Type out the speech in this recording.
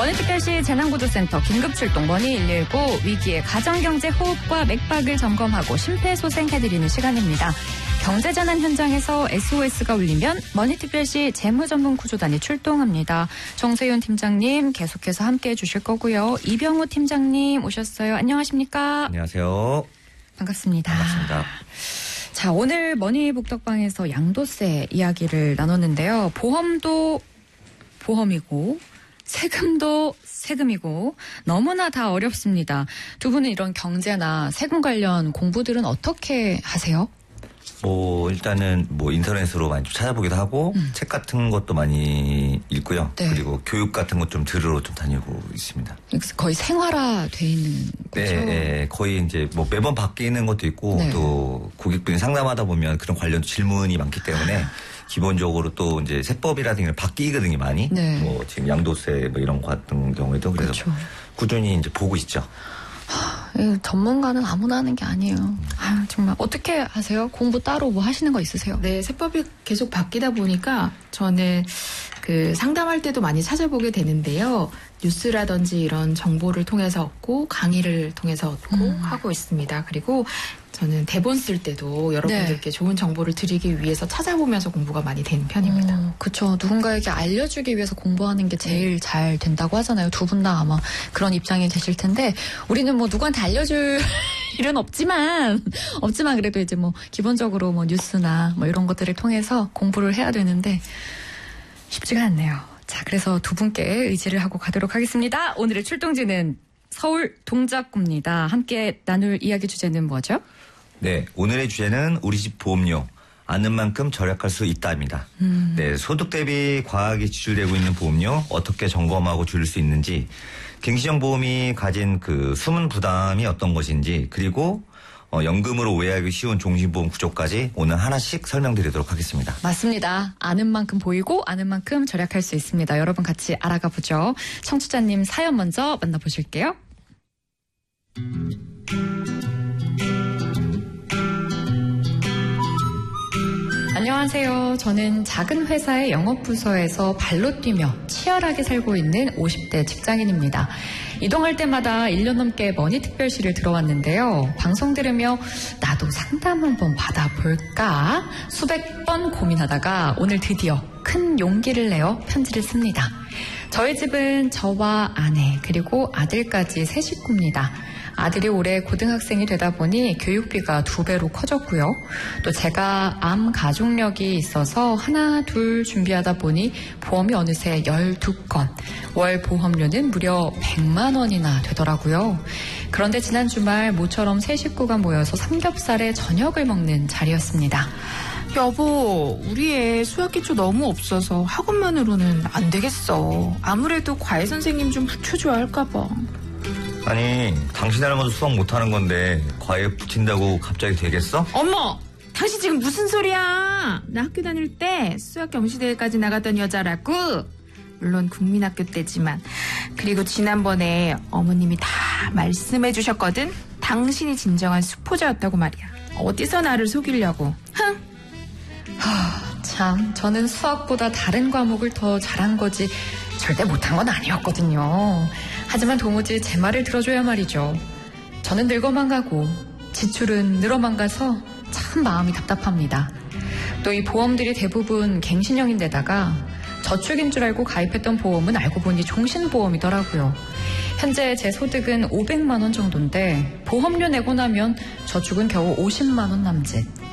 머니특별시 재난구조센터 긴급출동 머니119 위기의 가정경제 호흡과 맥박을 점검하고 심폐소생해드리는 시간입니다. 경제재난 현장에서 SOS가 울리면 머니특별시 재무전문구조단이 출동합니다. 정세윤 팀장님 계속해서 함께해 주실 거고요. 이병우 팀장님 오셨어요. 안녕하십니까? 안녕하세요. 반갑습니다. 반갑습니다. 자, 오늘 머니북덕방에서 양도세 이야기를 나눴는데요. 보험도 보험이고 세금도 세금이고 너무나 다 어렵습니다. 두 분은 이런 경제나 세금 관련 공부들은 어떻게 하세요? 일단은 인터넷으로 많이 좀 찾아보기도 하고 책 같은 것도 많이 읽고요. 네. 그리고 교육 같은 것 좀 들으러 좀 다니고 있습니다. 거의 생활화돼 있는 거죠? 네, 거의 이제 매번 바뀌는 것도 있고 네. 또 고객분이 상담하다 보면 그런 관련 질문이 많기 때문에 기본적으로 또 이제 세법이라든가 바뀌거든요, 많이. 네. 지금 양도세 이런 거 같은 경우에도 그래서 그렇죠. 꾸준히 이제 보고 있죠. 전문가는 아무나 하는 게 아니에요. 정말 어떻게 하세요? 공부 따로 하시는 거 있으세요? 네, 세법이 계속 바뀌다 보니까 저는 상담할 때도 많이 찾아보게 되는데요. 뉴스라든지 이런 정보를 통해서 얻고 강의를 통해서 얻고 하고 있습니다. 그리고 저는 대본 쓸 때도 여러분들께 좋은 정보를 드리기 위해서 찾아보면서 공부가 많이 되는 편입니다. 그렇죠. 누군가에게 알려주기 위해서 공부하는 게 제일 잘 된다고 하잖아요. 두 분 다 아마 그런 입장이 되실 텐데 우리는 누구한테 알려줄 일은 없지만 그래도 이제 기본적으로 뉴스나 이런 것들을 통해서 공부를 해야 되는데 쉽지가 않네요. 자, 그래서 두 분께 의지를 하고 가도록 하겠습니다. 오늘의 출동지는 서울 동작구입니다. 함께 나눌 이야기 주제는 뭐죠? 네, 오늘의 주제는 우리 집 보험료 아는 만큼 절약할 수 있다입니다. 네, 소득 대비 과하게 지출되고 있는 보험료 어떻게 점검하고 줄일 수 있는지, 갱신형 보험이 가진 숨은 부담이 어떤 것인지, 그리고 연금으로 오해하기 쉬운 종신보험 구조까지 오늘 하나씩 설명드리도록 하겠습니다. 맞습니다. 아는 만큼 보이고 아는 만큼 절약할 수 있습니다. 여러분 같이 알아가 보죠. 청취자님 사연 먼저 만나보실게요. 안녕하세요. 저는 작은 회사의 영업부서에서 발로 뛰며 치열하게 살고 있는 50대 직장인입니다. 이동할 때마다 1년 넘게 머니특별시를 들어왔는데요. 방송 들으며 나도 상담 한번 받아볼까? 수백 번 고민하다가 오늘 드디어 큰 용기를 내어 편지를 씁니다. 저희 집은 저와 아내 그리고 아들까지 세 식구입니다. 아들이 올해 고등학생이 되다 보니 교육비가 2배로 커졌고요. 또 제가 암 가족력이 있어서 하나 둘 준비하다 보니 보험이 어느새 12건, 월 보험료는 무려 100만 원이나 되더라고요. 그런데 지난 주말 모처럼 세 식구가 모여서 삼겹살에 저녁을 먹는 자리였습니다. 여보, 우리 애 수학 기초 너무 없어서 학원만으로는 안 되겠어. 아무래도 과외 선생님 좀 붙여줘야 할까 봐. 아니, 당신 닮아도 수학 못하는 건데 과외 붙인다고 갑자기 되겠어? 어머! 당신 지금 무슨 소리야? 나 학교 다닐 때 수학 경시대회까지 나갔던 여자라고. 물론 국민학교 때지만. 그리고 지난번에 어머님이 다 말씀해 주셨거든. 당신이 진정한 수포자였다고 말이야. 어디서 나를 속이려고. 흥! 참, 저는 수학보다 다른 과목을 더 잘한 거지 절대 못한 건 아니었거든요. 하지만 도무지 제 말을 들어줘야 말이죠. 저는 늙어만 가고 지출은 늘어만 가서 참 마음이 답답합니다. 또 이 보험들이 대부분 갱신형인데다가 저축인 줄 알고 가입했던 보험은 알고 보니 종신보험이더라고요. 현재 제 소득은 500만 원 정도인데 보험료 내고 나면 저축은 겨우 50만 원 남짓.